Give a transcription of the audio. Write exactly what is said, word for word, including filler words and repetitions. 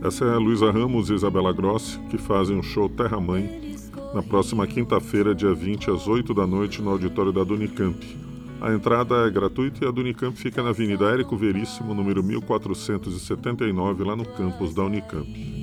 Essa é a Luísa Ramos e Isabela Grossi, que fazem o show Terra Mãe na próxima quinta-feira, dia vinte, às oito da noite, no auditório da Unicamp. A entrada é gratuita e a Unicamp fica na Avenida Érico Veríssimo, número mil quatrocentos e setenta e nove, lá no campus da Unicamp.